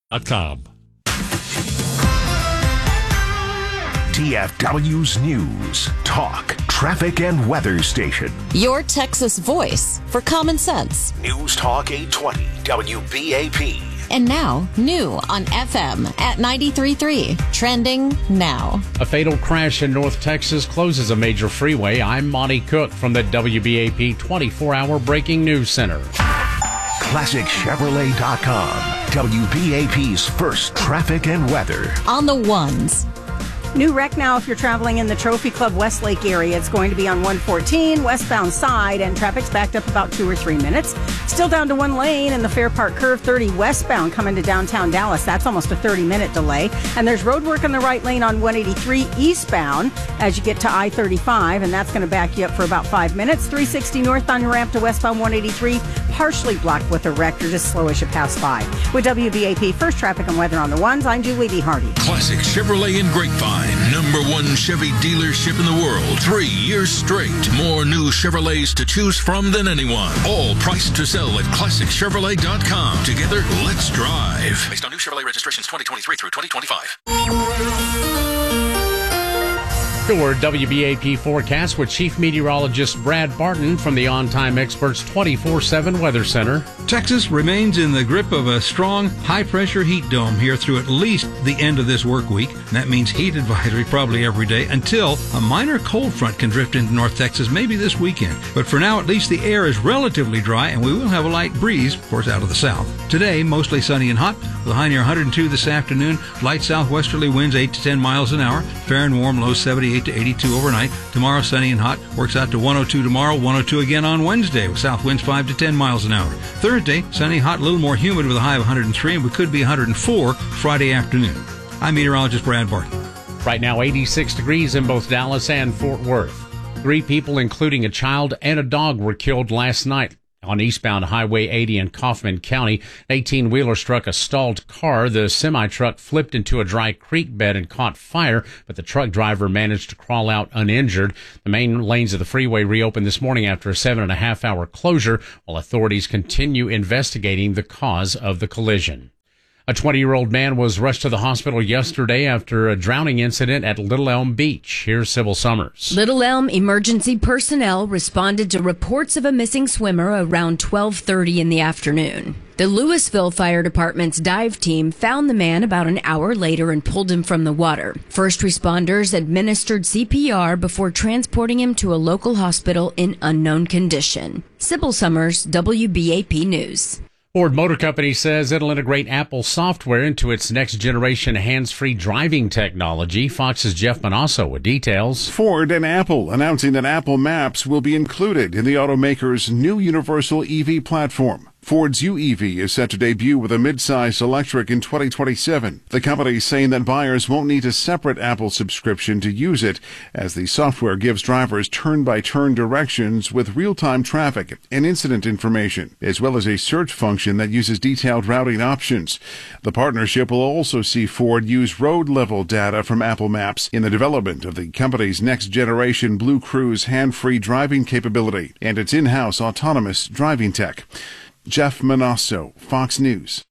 TFW's.com. TFW's News, Talk, Traffic, and Weather Station. Your Texas voice for common sense. News Talk 820 WBAP. And now, new on FM at 93.3. Trending now. A fatal crash in North Texas closes a major freeway. I'm Monty Cook from the WBAP 24-hour Breaking News Center. ClassicChevrolet.com. WBAP's first traffic and weather. On the ones. New wreck now if you're traveling in the Trophy Club Westlake area. It's going to be on 114 westbound side, and traffic's backed up about 2 or 3 minutes. Still down to one lane in the Fair Park Curve 30 westbound coming to downtown Dallas. That's almost a 30-minute delay. And there's road work in the right lane on 183 eastbound as you get to I-35, and that's going to back you up for about 5 minutes. 360 north on your ramp to westbound 183, partially blocked with a wreck. You're just slow as you pass by. With WBAP First Traffic and Weather on the ones, I'm Julie B. Hardy. Classic Chevrolet in Grapevine. #1 Chevy dealership in the world. 3 years straight. More new Chevrolets to choose from than anyone. All priced to sell at ClassicChevrolet.com. Together, let's drive. Based on new Chevrolet registrations 2023 through 2025. Your WBAP forecast with Chief Meteorologist Brad Barton from the On Time Experts 24/7 Weather Center. Texas remains in the grip of a strong, high-pressure heat dome here through at least the end of this work week. And that means heat advisory probably every day until a minor cold front can drift into North Texas, maybe this weekend. But for now, at least the air is relatively dry, and we will have a light breeze, of course, out of the south. Today, mostly sunny and hot, with a high near 102 this afternoon. Light southwesterly winds 8 to 10 miles an hour. Fair and warm, low 78 to 82 overnight. Tomorrow, sunny and hot. Works out to 102 tomorrow, 102 again on Wednesday, with south winds 5 to 10 miles an hour. Thursday, sunny, hot, a little more humid with a high of 103, and we could be 104 Friday afternoon. I'm meteorologist Brad Barton. Right now, 86 degrees in both Dallas and Fort Worth. 3 people, including a child and a dog, were killed last night. On eastbound Highway 80 in Kaufman County, an 18-wheeler struck a stalled car. The semi-truck flipped into a dry creek bed and caught fire, but the truck driver managed to crawl out uninjured. The main lanes of the freeway reopened this morning after a 7.5-hour closure, while authorities continue investigating the cause of the collision. A 20-year-old man was rushed to the hospital yesterday after a drowning incident at Little Elm Beach. Here's Sybil Summers. Little Elm emergency personnel responded to reports of a missing swimmer around 12:30 in the afternoon. The Louisville Fire Department's dive team found the man about an hour later and pulled him from the water. First responders administered CPR before transporting him to a local hospital in unknown condition. Sybil Summers, WBAP News. Ford Motor Company says it'll integrate Apple software into its next-generation hands-free driving technology. Fox's Jeff Manasso with details. Ford and Apple announcing that Apple Maps will be included in the automaker's new universal EV platform. Ford's UEV is set to debut with a mid-size electric in 2027. The company is saying that buyers won't need a separate Apple subscription to use it, as the software gives drivers turn-by-turn directions with real-time traffic and incident information, as well as a search function that uses detailed routing options. The partnership will also see Ford use road-level data from Apple Maps in the development of the company's next-generation Blue Cruise hand-free driving capability and its in-house autonomous driving tech. Jeff Manasso, Fox News.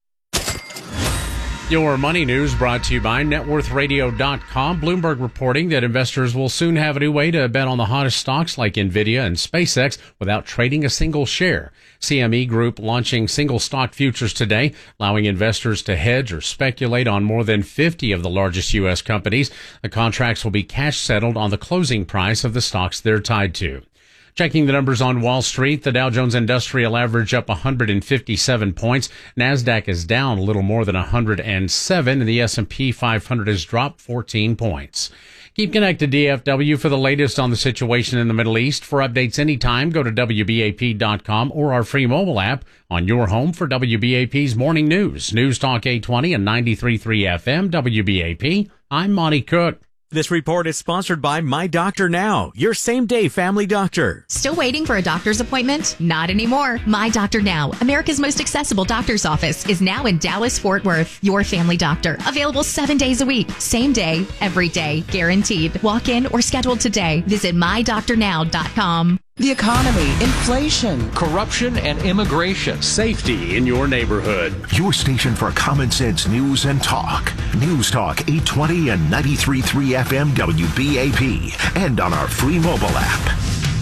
Your money news brought to you by NetWorthRadio.com. Bloomberg reporting that investors will soon have a new way to bet on the hottest stocks like NVIDIA and SpaceX without trading a single share. CME Group launching single stock futures today, allowing investors to hedge or speculate on more than 50 of the largest U.S. companies. The contracts will be cash settled on the closing price of the stocks they're tied to. Checking the numbers on Wall Street, the Dow Jones Industrial Average up 157 points. NASDAQ is down a little more than 107, and the S&P 500 has dropped 14 points. Keep connected to DFW for the latest on the situation in the Middle East. For updates anytime, go to WBAP.com or our free mobile app on your home for WBAP's Morning News. News Talk 820 and 93.3 FM, WBAP. I'm Monty Cook. This report is sponsored by My Doctor Now, your same-day family doctor. Still waiting for a doctor's appointment? Not anymore. My Doctor Now, America's most accessible doctor's office, is now in Dallas-Fort Worth. Your family doctor, available 7 days a week. Same day, every day, guaranteed. Walk in or schedule today. Visit mydoctornow.com. The economy, inflation, corruption and immigration, safety in your neighborhood. Your station for common sense news and talk. News Talk 820 and 93.3 FM WBAP. And on our free mobile app.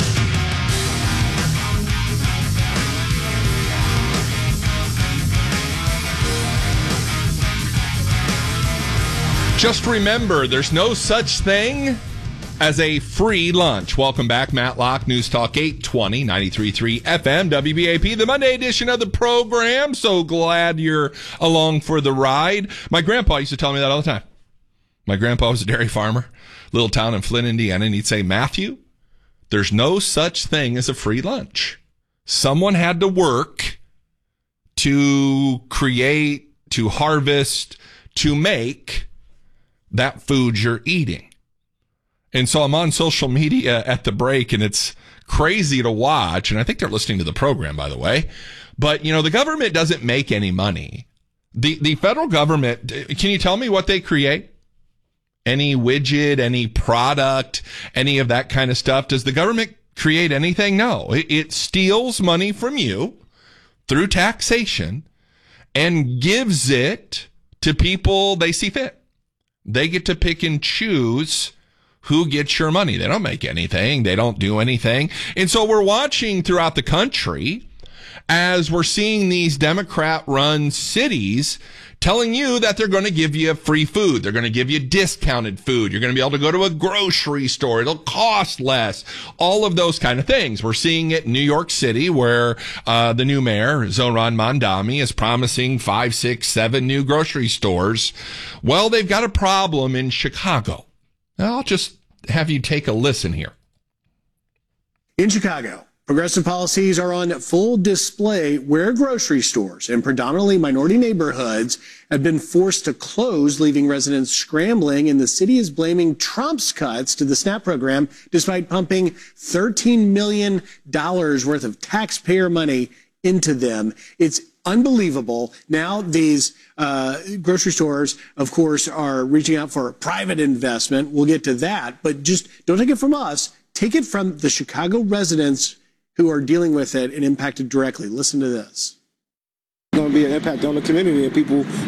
Just remember, there's no such thing as a free lunch. Welcome back, Matt Locke, News Talk 820, 93.3 FM, WBAP, the Monday edition of the program. So glad you're along for the ride. My grandpa used to tell me that all the time. My grandpa was a dairy farmer, little town in Flint, Indiana, and he'd say, Matthew, there's no such thing as a free lunch. Someone had to work to create, to harvest, to make that food you're eating. And so I'm on social media at the break, and it's crazy to watch. And I think they're listening to the program, by the way. But, you know, the government doesn't make any money. The federal government, can you tell me what they create? Any widget, any product, any of that kind of stuff? Does the government create anything? No. It steals money from you through taxation and gives it to people they see fit. They get to pick and choose who gets your money. They don't make anything. They don't do anything. And so we're watching throughout the country as we're seeing these Democrat-run cities telling you that they're going to give you free food. They're going to give you discounted food. You're going to be able to go to a grocery store. It'll cost less. All of those kind of things. We're seeing it in New York City, where the new mayor, Zohran Mamdani, is promising 5, 6, 7 new grocery stores. Well, they've got a problem in Chicago. I'll just have you take a listen here. In Chicago, progressive policies are on full display where grocery stores in predominantly minority neighborhoods have been forced to close, leaving residents scrambling, and the city is blaming Trump's cuts to the SNAP program despite pumping $13 million worth of taxpayer money into them. It's unbelievable. Now these grocery stores, of course, are reaching out for private investment. We'll get to that, but just don't take it from us. Take it from the Chicago residents who are dealing with it and impacted directly. Listen to this. Going to be an impact on the community, and people